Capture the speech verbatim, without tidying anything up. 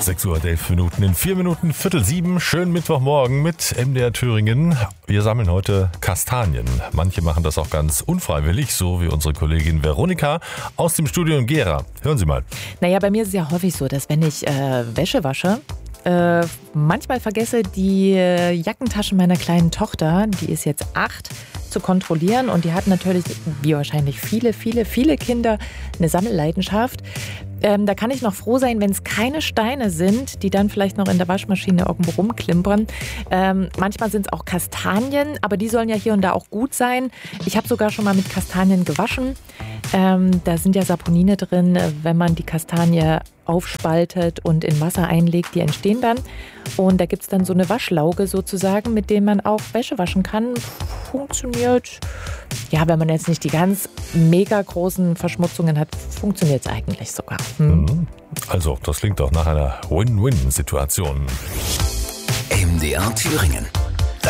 sechs Uhr und elf Minuten, in vier Minuten, Viertel sieben. Schönen Mittwochmorgen mit M D R Thüringen. Wir sammeln heute Kastanien. Manche machen das auch ganz unfreiwillig, so wie unsere Kollegin Veronika aus dem Studio in Gera. Hören Sie mal. Naja, bei mir ist es ja häufig so, dass wenn ich äh, Wäsche wasche, äh, manchmal vergesse, die äh, Jackentaschen meiner kleinen Tochter, die ist jetzt acht, zu kontrollieren. Und die hat natürlich, wie wahrscheinlich viele, viele, viele Kinder, eine Sammelleidenschaft. Ähm, da kann ich noch froh sein, wenn es keine Steine sind, die dann vielleicht noch in der Waschmaschine irgendwo rumklimpern. Ähm, manchmal sind es auch Kastanien, aber die sollen ja hier und da auch gut sein. Ich habe sogar schon mal mit Kastanien gewaschen. Ähm, da sind ja Saponine drin, wenn man die Kastanie aufspaltet und in Wasser einlegt, die entstehen dann. Und da gibt es dann so eine Waschlauge sozusagen, mit dem man auch Wäsche waschen kann. Funktioniert, ja, wenn man jetzt nicht die ganz mega großen Verschmutzungen hat, funktioniert es eigentlich sogar. Hm. Also, das klingt doch nach einer Win-Win-Situation. M D R Thüringen.